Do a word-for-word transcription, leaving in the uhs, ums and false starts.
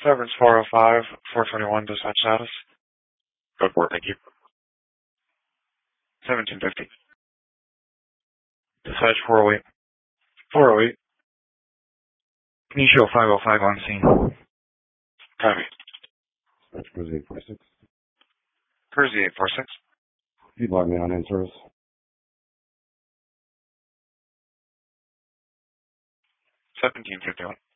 Severance four oh five, four twenty-one, dispatch status. Go for it, thank you. seventeen fifty. Dispatch four oh eight. four oh eight. Can you show five oh five on scene? Copy. Cruise eight four six. Cruise eight four six. You log me on in service. seventeen fifty-one.